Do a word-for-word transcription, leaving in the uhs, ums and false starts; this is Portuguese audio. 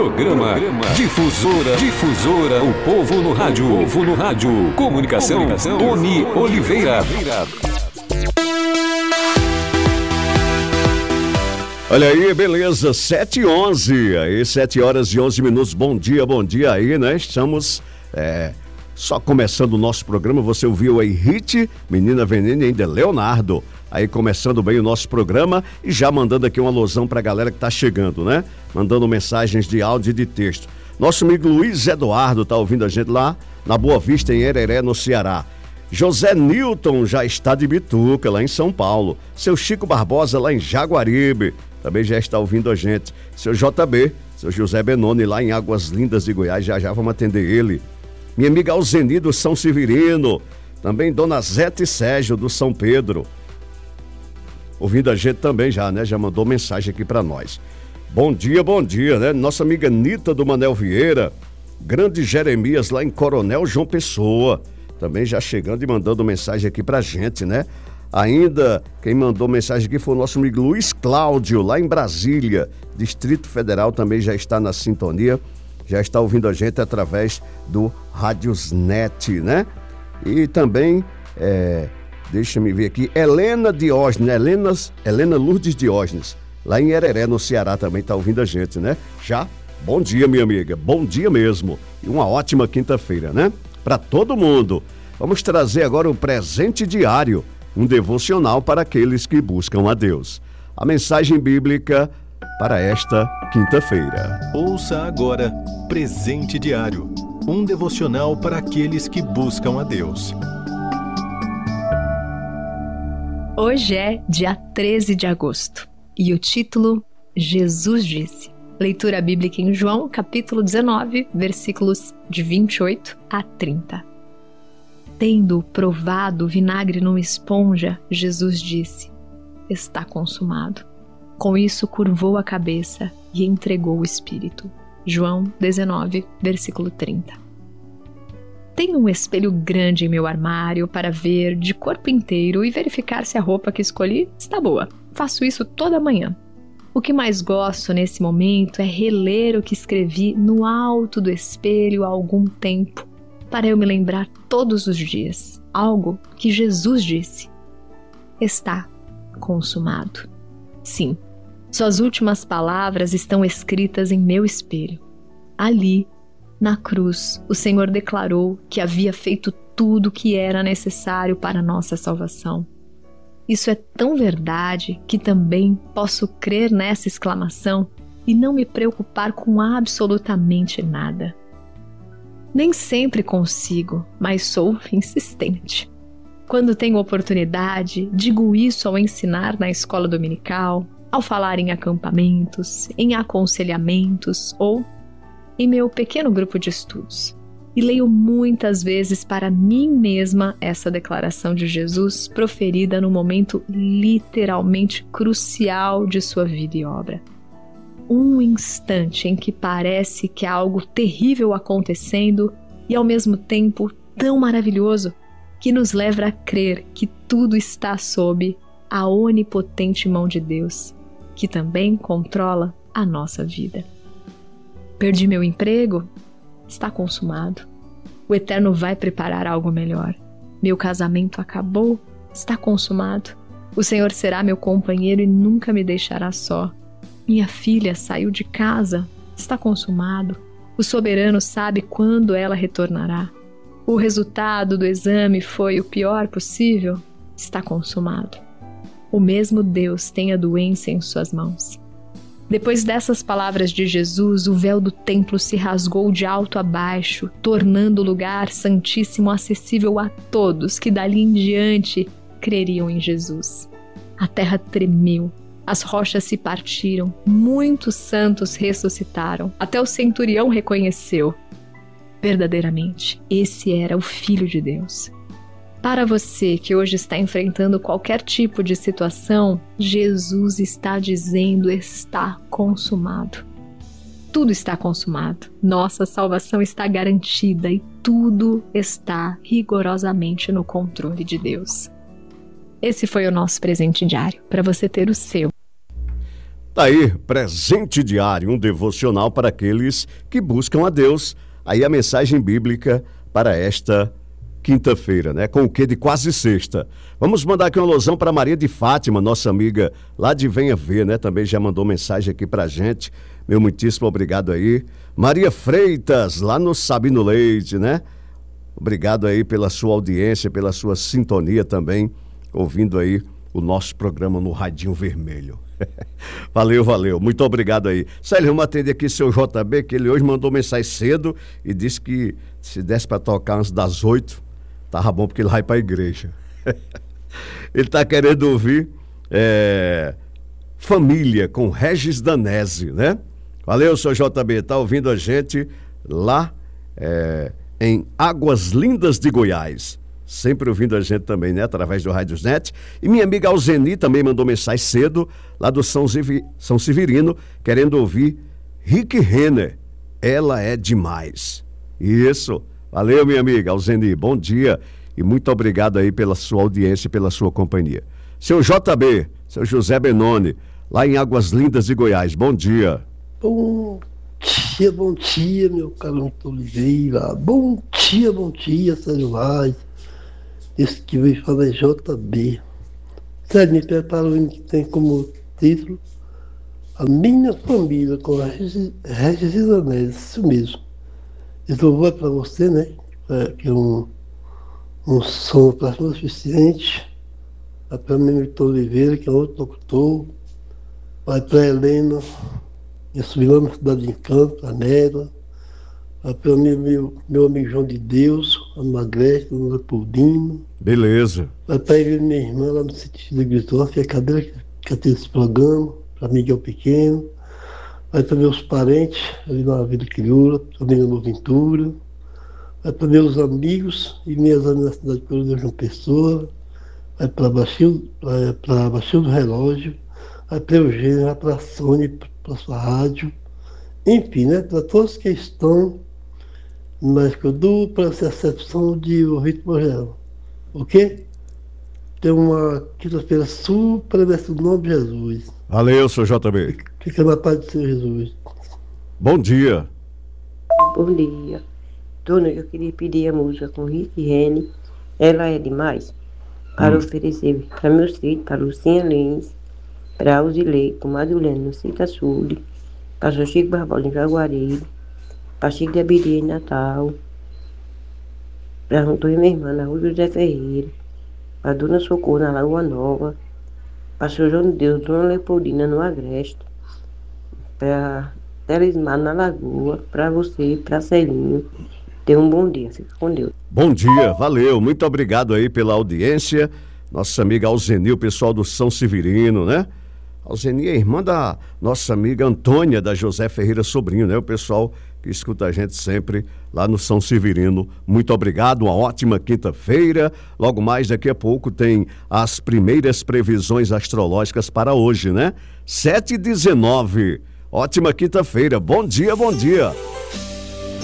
Programa, Programa Difusora, Difusora, o povo no rádio, o povo no rádio. Comunicação, Comunicação Tony Oliveira. Olha aí, beleza, sete e onze, aí sete horas e onze minutos, bom dia, bom dia aí, né? Estamos é, só começando o nosso programa, você ouviu aí Hit, Menina Veneno e ainda Leonardo, aí começando bem o nosso programa e já mandando aqui uma alusão pra galera que tá chegando, né? Mandando mensagens de áudio e de texto. Nosso amigo Luiz Eduardo tá ouvindo a gente lá na Boa Vista, em Hereré, no Ceará. José Newton já está de Bituca, lá em São Paulo. Seu Chico Barbosa, lá em Jaguaribe, também já está ouvindo a gente. Seu J B, seu José Benoni, lá em Águas Lindas de Goiás, já já vamos atender ele. Minha amiga Alzeni, do São Severino. Também Dona Zete Sérgio, do São Pedro. Ouvindo a gente também já, né? Já mandou mensagem aqui para nós. Bom dia, bom dia, né? Nossa amiga Nita do Manel Vieira. Grande Jeremias, lá em Coronel João Pessoa. Também já chegando e mandando mensagem aqui pra gente, né? Ainda, quem mandou mensagem aqui foi o nosso amigo Luiz Cláudio, lá em Brasília, Distrito Federal, também já está na sintonia, já está ouvindo a gente através do Radiosnet, né? E também, é, deixa-me ver aqui, Helena Diógenes, Helena, Helena Lourdes Diógenes, lá em Hereré, no Ceará, também está ouvindo a gente, né? Já, bom dia, minha amiga, bom dia mesmo, e uma ótima quinta-feira, né? Para todo mundo. Vamos trazer agora o presente diário, um devocional para aqueles que buscam a Deus. A mensagem bíblica para esta quinta-feira. Ouça agora Presente Diário, um devocional para aqueles que buscam a Deus. Hoje é dia treze de agosto e o título Jesus disse. Leitura bíblica em João, capítulo dezenove, versículos de vinte e oito a trinta. Tendo provado o vinagre numa esponja, Jesus disse: está consumado. Com isso, curvou a cabeça e entregou o espírito. João dezenove, versículo trinta. Tenho um espelho grande em meu armário para ver de corpo inteiro e verificar se a roupa que escolhi está boa. Faço isso toda manhã. O que mais gosto nesse momento é reler o que escrevi no alto do espelho há algum tempo, para eu me lembrar todos os dias, algo que Jesus disse: está consumado. Sim, suas últimas palavras estão escritas em meu espelho. Ali, na cruz, o Senhor declarou que havia feito tudo o que era necessário para a nossa salvação. Isso é tão verdade que também posso crer nessa exclamação e não me preocupar com absolutamente nada. Nem sempre consigo, mas sou insistente. Quando tenho oportunidade, digo isso ao ensinar na escola dominical, ao falar em acampamentos, em aconselhamentos ou em meu pequeno grupo de estudos. E leio muitas vezes para mim mesma essa declaração de Jesus proferida no momento literalmente crucial de sua vida e obra. Um instante em que parece que há algo terrível acontecendo e ao mesmo tempo tão maravilhoso que nos leva a crer que tudo está sob a onipotente mão de Deus, que também controla a nossa vida. Perdi meu emprego? Está consumado. O Eterno vai preparar algo melhor. Meu casamento acabou? Está consumado. O Senhor será meu companheiro e nunca me deixará só. Minha filha saiu de casa? Está consumado. O soberano sabe quando ela retornará. O resultado do exame foi o pior possível? Está consumado. O mesmo Deus tem a doença em suas mãos. Depois dessas palavras de Jesus, o véu do templo se rasgou de alto a baixo, tornando o lugar santíssimo acessível a todos que dali em diante creriam em Jesus. A terra tremeu, as rochas se partiram, muitos santos ressuscitaram, até o centurião reconheceu. Verdadeiramente, esse era o Filho de Deus. Para você que hoje está enfrentando qualquer tipo de situação, Jesus está dizendo: está consumado. Tudo está consumado. Nossa salvação está garantida e tudo está rigorosamente no controle de Deus. Esse foi o nosso presente diário, para você ter o seu. Tá aí, presente diário, um devocional para aqueles que buscam a Deus. Aí a mensagem bíblica para esta quinta-feira, né? Com o quê de quase sexta. Vamos mandar aqui uma alusão para Maria de Fátima, nossa amiga lá de Venha Ver, né? Também já mandou mensagem aqui pra gente. Meu muitíssimo obrigado aí. Maria Freitas, lá no Sabino Leite, né? Obrigado aí pela sua audiência, pela sua sintonia também, ouvindo aí o nosso programa no Radinho Vermelho. Valeu, valeu. Muito obrigado aí. Célio, vamos atender aqui seu J B, que ele hoje mandou mensagem cedo e disse que se desse para tocar antes das oito, tava bom porque ele vai para a igreja. Ele tá querendo ouvir é, Família com Regis Danese, né? Valeu, seu J B. Tá ouvindo a gente lá é, em Águas Lindas de Goiás. Sempre ouvindo a gente também, né? Através do Rádios Net. E minha amiga Alzeni também mandou mensagem cedo, lá do São, Zivi, São Severino, querendo ouvir Rick Renner. Ela é demais. Isso. Valeu, minha amiga Alzeni. Bom dia e muito obrigado aí pela sua audiência e pela sua companhia. Seu J B, seu José Benoni, lá em Águas Lindas de Goiás. Bom dia. Bom dia, bom dia, meu caro Oliveira. Bom dia, bom dia, Sérgio Vaz. Esse que veio falar é J B. Sérgio, me prepara um que tem como título A Minha Família com a Regis Danese. Isso mesmo. Esse louvor é para você, né? É, que é um, um som para o suficiente. Vai para o Memito Oliveira, que é outro locutor. Vai para a Helena, minha sobrinha na Cidade de Encanto, a Nela. Vai para o meu, meu, meu amigo João de Deus, a Magreste, a Leopoldino. Beleza. Vai para ele, minha irmã, lá no sítio de Grisófia, que é a cadeira que, que tem esse programa, para Miguel Pequeno. Vai para meus parentes, ali na Vila Crioula, também na Noventura. Vai para meus amigos e minhas amigas na cidade de Coronel João Pessoa. Vai para Baixio, para Baixio do Relógio. Vai para Eugênio, vai para a Sônia, para a sua rádio. Enfim, né? Para todos que estão, mas que eu dou para essa exceção de o ritmo geral. Ok? Tem uma quinta-feira super nesse nome de Jesus. Valeu, seu J B. Fica na paz do Senhor Jesus. Bom dia. Bom dia. Dona, eu queria pedir a música com Rick Renner, Ela é Demais, para hum. oferecer para meus filhos, para Lucinha Lins, para Alzilei, com Madulene no Cita Sul, para o Chico Barbosa em Jaguaribe, para Chico de Abiria em Natal, para Antônio e minha irmã na Rua José Ferreira, para Dona Socorro na Lagoa Nova, para o João de Deus, Dona Leopoldina no Agreste, para Teresmar na Lagoa, para você, para Celinho. Tenha um bom dia, fica com Deus. Bom dia, valeu, muito obrigado aí pela audiência. Nossa amiga Alzeni, o pessoal do São Severino, né? Alzeni é irmã da nossa amiga Antônia, da José Ferreira Sobrinho, né? O pessoal que escuta a gente sempre lá no São Severino. Muito obrigado, uma ótima quinta-feira. Logo mais, daqui a pouco, tem as primeiras previsões astrológicas para hoje, né? sete e dezenove. Ótima quinta-feira. Bom dia, bom dia.